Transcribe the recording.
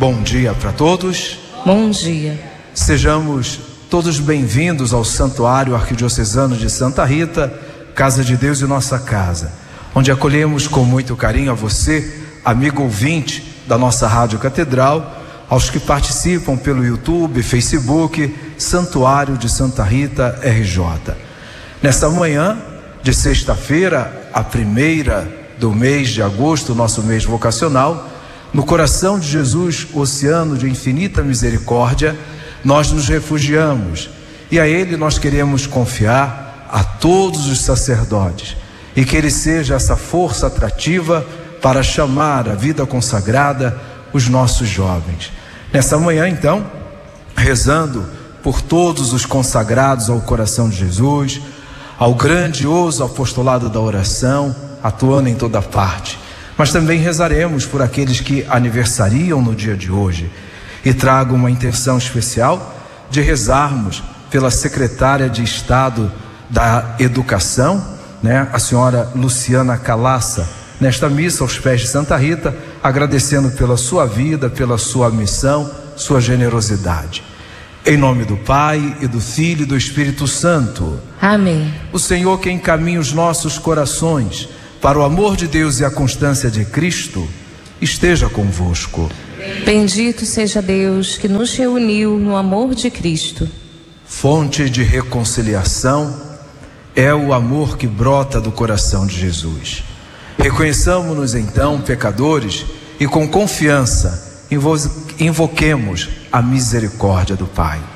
Bom dia para todos. Bom dia. Sejamos todos bem-vindos ao Santuário Arquidiocesano de Santa Rita, Casa de Deus e Nossa Casa, onde acolhemos com muito carinho a você, amigo ouvinte da nossa Rádio Catedral, aos que participam pelo YouTube, Facebook, Santuário de Santa Rita RJ. Nesta manhã de sexta-feira, a primeira do mês de agosto, nosso mês vocacional, no coração de Jesus, oceano de infinita misericórdia, nós nos refugiamos e a Ele nós queremos confiar a todos os sacerdotes e que Ele seja essa força atrativa para chamar à vida consagrada os nossos jovens. Nessa manhã, então, rezando por todos os consagrados ao coração de Jesus, ao grandioso apostolado da oração, atuando em toda parte. Mas também rezaremos por aqueles que aniversariam no dia de hoje e trago uma intenção especial de rezarmos pela secretária de Estado da Educação, a senhora Luciana Calaça, nesta missa aos pés de Santa Rita, agradecendo pela sua vida, pela sua missão, sua generosidade. Em nome do Pai, e do Filho e do Espírito Santo. Amém. O Senhor que encaminha os nossos corações para o amor de Deus e a constância de Cristo, esteja convosco. Bendito seja Deus que nos reuniu no amor de Cristo. Fonte de reconciliação é o amor que brota do coração de Jesus. Reconheçamos-nos então pecadores e com confiança invoquemos a misericórdia do Pai.